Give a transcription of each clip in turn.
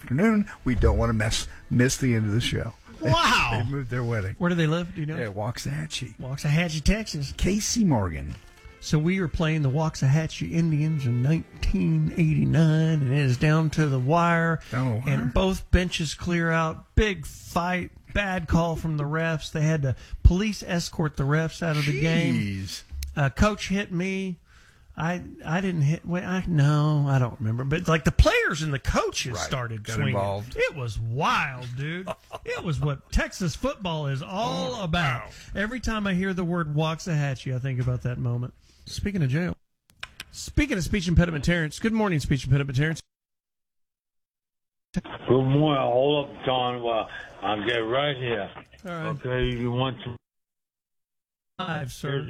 afternoon. We don't want to miss the end of the show. Wow. They moved their wedding. Where do they live? Do you know? Yeah, Waxahachie. Waxahachie, Texas. Casey Morgan. So we were playing the Waxahachie Indians in 1989, and it is down to the wire. And both benches clear out. Big fight. Bad call from the refs. They had to police escort the refs out of the game. Coach hit me. I didn't hit. I don't remember. But like the players and the coaches started swinging. Involved. It was wild, dude. It was what Texas football is all about. Every time I hear the word Waxahachie, I think about that moment. Speaking of jail. Speaking of speech impediment, Terrence. Good morning, speech impediment, Terrence. Good morning. Hold up, John. Well, I'll get right here. All right. Okay, you want to... Live, sir.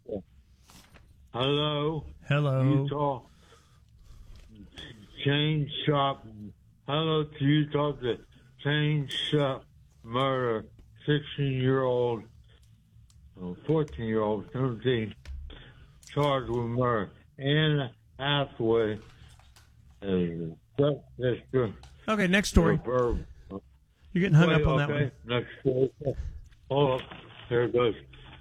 Hello. Hello. Chain shop. Hello to Utah. The chain shop murder. 16-year-old, 14-year-old, 17, charged with murder. Anna Hathaway. Okay, next story. You're getting hung up on that one. Next story. Hold up. Here it goes.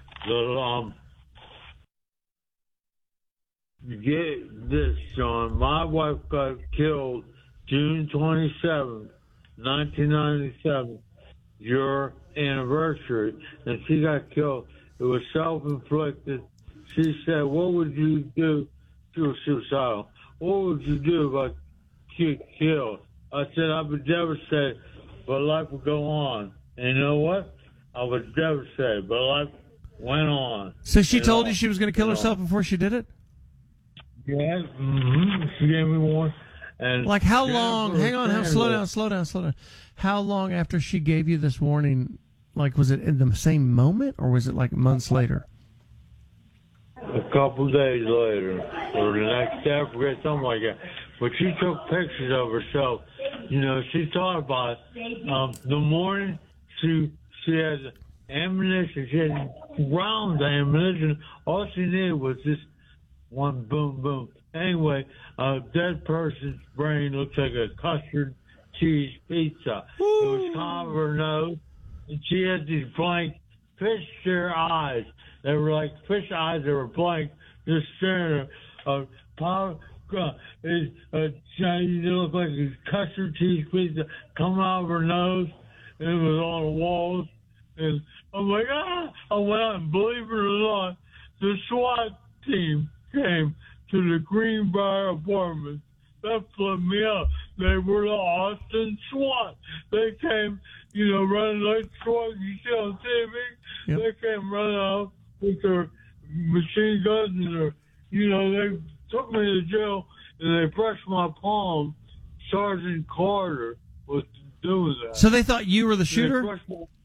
Get this, John. My wife got killed June 27th, 1997, your anniversary, and she got killed. It was self-inflicted. She said, what would you do? She was suicidal. What would you do if I get killed? I said, I'd be devastated, but life would go on. And you know what? I was devastated, but life went on. So she told you she was going to kill herself before she did it? Yeah, she gave me one. And like how long? Hang on, slow down. How long after she gave you this warning? Like, was it in the same moment, or was it like months later? A couple days later, or the next day, I forget, something like that. But she took pictures of herself. You know, she thought about it. The morning she had ammunition. She had rounds of ammunition. All she needed was just one boom, boom. Anyway, a dead person's brain looks like a custard cheese pizza. Ooh. It was kind of her nose, and she had these blank fish-stare eyes. They were like fish eyes that were blank, just staring at it looked like a custard cheese pizza coming out of her nose, and it was on the walls. And I'm like, I went out, and believe it or not, the SWAT team came to the Greenbrier apartment. That flipped me out. They were the Austin SWAT. They came, running like SWAT. You see on TV? Yep. They came running out with their machine guns and they took me to jail and they brushed my palm. Sergeant Carter was doing that. So they thought you were the shooter?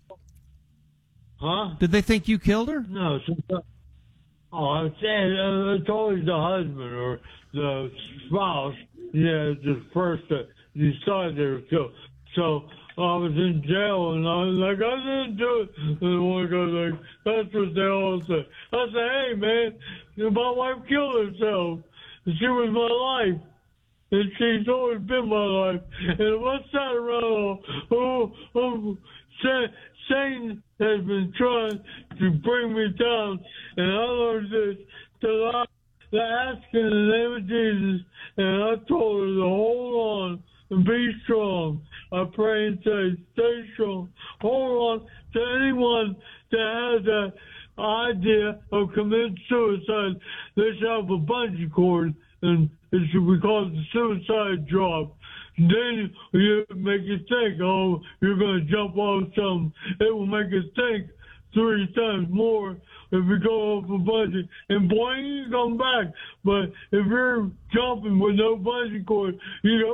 Huh? Did they think you killed her? No. I said it's always the husband or the spouse. Yeah, the first that decided they were killed. So I was in jail and I was like, I didn't do it. And one goes like, that's what they all say. I said, hey man, my wife killed herself. She was my life. And she's always been my life. And what's that around? Satan has been trying to bring me down. And I learned this to ask in the name of Jesus. And I told her to hold on and be strong. I pray and say, stay strong. Hold on to anyone that has that idea of committing suicide. They should have a bungee cord, and it should be called the suicide drop. Then you make you think, oh, you're going to jump off something. It will make you think 3 times more if you go off a bungee. And boy, you come back. But if you're jumping with no bungee cord, you go,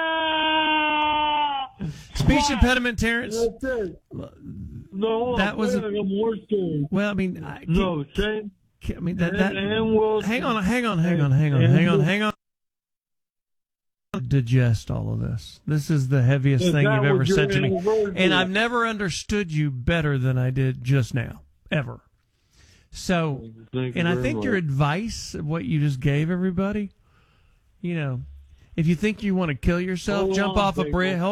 yeah! Speech impediment, Terrence. That's it. No, that was a more story. Well, I mean, hang on. Digest all of this. This is the heaviest thing you've ever said to me. And I've never understood you better than I did just now. Ever. So, and I think your advice, what you just gave everybody, if you think you want to kill yourself, jump off a bridge.